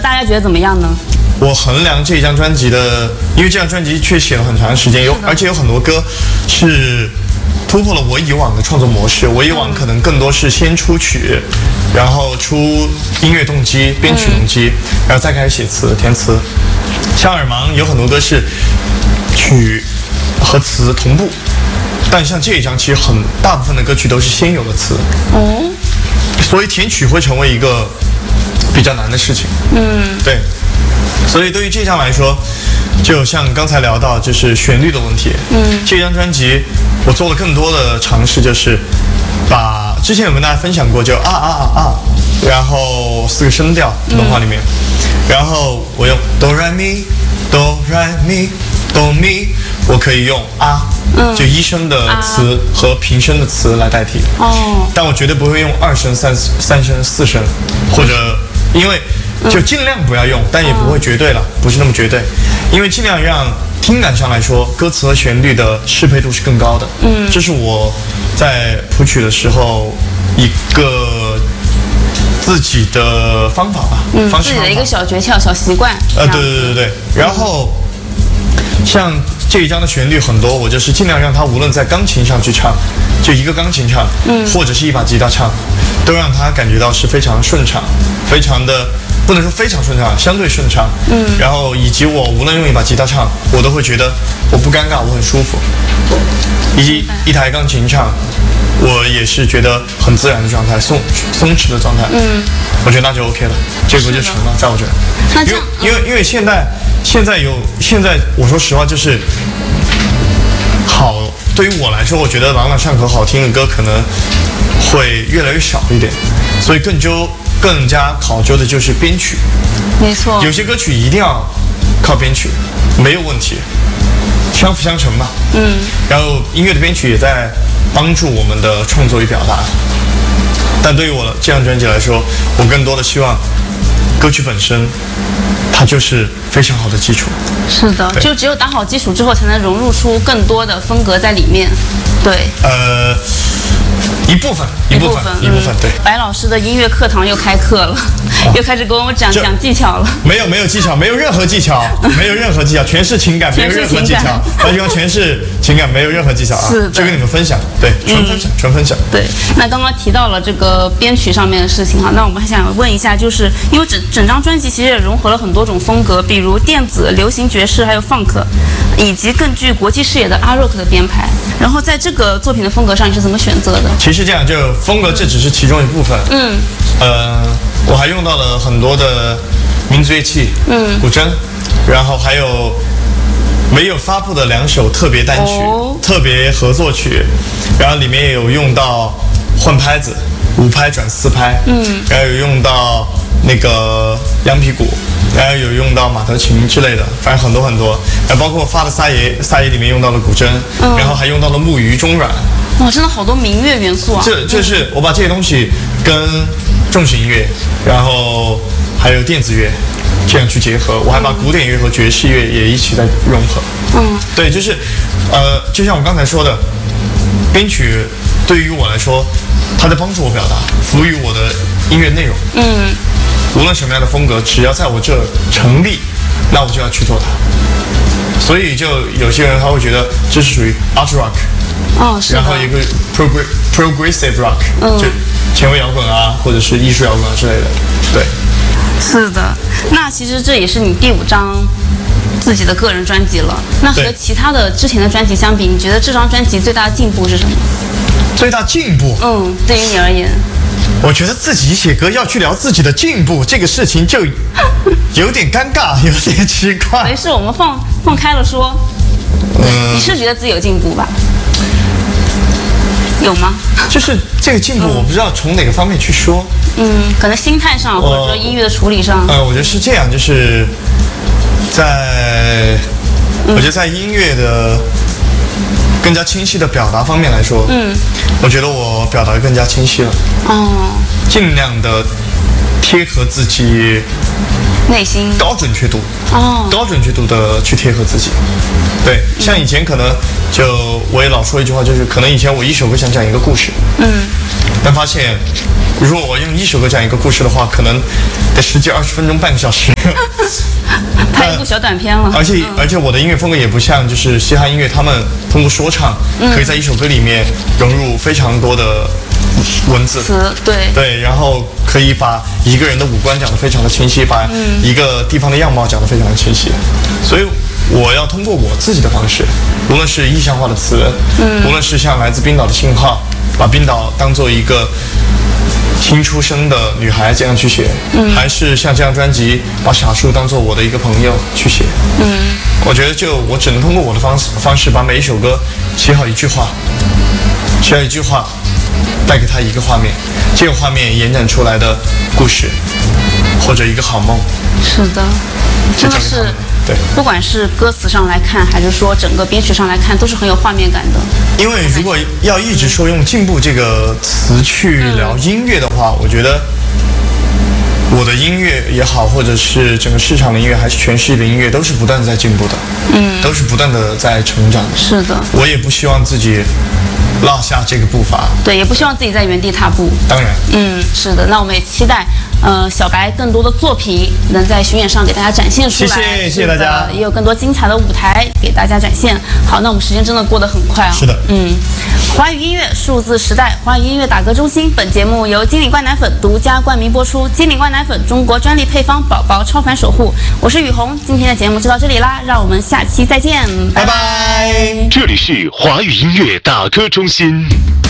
大家觉得怎么样呢？ 我衡量这张专辑的，因为这张专辑却写了很长时间，而且有很多歌是突破了我以往的创作模式。我以往可能更多是先出曲，然后出音乐动机、编曲动机，然后再开始写词、填词。像耳盲有很多歌是曲和词同步，但像这一张其实很大部分的歌曲都是先有的词，所以填曲会成为一个比较难的事情。对。所以对于这张来说，就像刚才聊到，就是旋律的问题。这张专辑我做了更多的尝试，就是把之前有跟大家分享过，就然后4个声调动画里面，然后我用哆来咪哆来咪哆咪，我可以用就1声的词和平声的词来代替。但我绝对不会用2声、3声、4声，或者因为。就尽量不要用，但也不会绝对了，不是那么绝对，因为尽量让听感上来说，歌词和旋律的适配度是更高的。这是我在谱曲的时候一个自己的方法吧， 自己的一个小诀窍、小习惯。 对。然后像这一张的旋律很多，我就是尽量让它无论在钢琴上去唱，就一个钢琴唱，或者是一把吉他唱，都让它感觉到是非常顺畅，非常的。不能说非常顺畅，相对顺畅。然后以及我无论用一把吉他唱，我都会觉得我不尴尬，我很舒服。以及一台钢琴唱，我也是觉得很自然的状态，松弛的状态。我觉得那就 OK 了，这个就成了，在我这儿。因为现在我说实话就是好，对于我来说，我觉得朗朗上口好听的歌可能会越来越少一点，所以更加考究的就是编曲。 没错， 有些歌曲一定要靠编曲，没有问题，相辅相成吧。然后音乐的编曲也在帮助我们的创作与表达。但对于我这张专辑来说，我更多的希望歌曲本身它就是非常好的基础。 是的，就只有打好基础之后，才能融入出更多的风格在里面。对。一部分，对。白老师的音乐课堂又开课了，又开始跟我讲技巧了。 没有技巧，没有任何技巧，全是情感，没有任何技巧。白菊光全是情感，没有任何技巧啊。是的，就跟你们分享，对，纯分享。 对，那刚刚提到了这个编曲上面的事情哈，那我们还想问一下，就是因为整张专辑其实也融合了很多种风格，比如电子、流行爵士，还有 funk， 以及更具国际视野的阿 rock 的编排。然后在这个作品的风格上，你是怎么选择的？ 其实这样，就风格这只是其中一部分。我还用到了很多的民族乐器，古筝，然后还有没有发布的2首特别单曲、特别合作曲，然后里面也有用到换拍子，5拍转4拍，然后有用到那个羊皮鼓，然后有用到马头琴之类的，反正很多，然后包括发的撒野里面用到了古筝，然后还用到了木鱼、中阮。 哇，真的好多民乐元素啊！ 这是我把这些东西跟重型音乐，然后还有电子乐这样去结合，我还把古典乐和爵士乐也一起在融合。对，就是就像我刚才说的，编曲对于我来说，它在帮助我表达，服务于我的音乐内容。无论什么样的风格，只要在我这成立，那我就要去做它。所以就有些人他会觉得这是属于 art rock， 是的， 然后一个 progressive rock，就前卫摇滚啊，或者是艺术摇滚啊之类的。对， 是的。那其实这也是你第5张自己的个人专辑了。那和其他的之前的专辑相比，你觉得这张专辑最大的进步是什么？ 最大进步？ 对于你而言。 我觉得自己写歌要去聊自己的进步，这个事情就有点尴尬，有点奇怪。 没事，我们放开了说。你是觉得自己有进步吧？有吗？ 就是这个进步，我不知道从哪个方面去说。 可能心态上，或者说音乐的处理上。 我觉得是这样，就是我觉得在音乐的更加清晰的表达方面来说，我觉得我表达的更加清晰了。尽量的贴合自己内心高准确度的去贴合自己。对，像以前可能就我也老说一句话，就是可能以前我一首歌想讲一个故事，但发现如果我用一首歌讲一个故事的话，可能得10几20分钟、半个小时。 拍一部小短片了。 而且我的音乐风格也不像就是嘻哈音乐，他们通过说唱可以在一首歌里面融入非常多的文字词， 对，然后可以把一个人的五官讲得非常的清晰，把一个地方的样貌讲得非常的清晰，所以我要通过我自己的方式，无论是意象化的词，无论是像来自冰岛的信号，把冰岛当做一个新出生的女孩这样去写，还是像这张专辑把傻树当做我的一个朋友去写，我觉得我只能通过我的方式把每一首歌写好一句话，带给他一个画面，这个画面延展出来的故事，或者一个好梦。 是的，真的是， 对， 不管是歌词上来看，还是说整个编曲上来看，都是很有画面感的。 因为如果要一直说用进步这个词去聊音乐的话，我觉得我的音乐也好，或者是整个市场的音乐，还是全世界的音乐，都是不断的在进步的，都是不断的在成长的。 是的， 我也不希望自己落下这个步伐， 对，也不希望自己在原地踏步。 当然， 是的，那我们也期待，小白更多的作品能在巡演上给大家展现出来。 谢谢大家， 也有更多精彩的舞台给大家展现。好，那我们时间真的过得很快啊。 是的， 华语音乐数字时代，华语音乐打歌中心。本节目由金领冠奶粉独家冠名播出，金领冠奶粉中国专利配方，宝宝超凡守护。我是雨虹，今天的节目就到这里啦，让我们下期再见，拜拜。 拜拜。 这里是华语音乐打歌中心。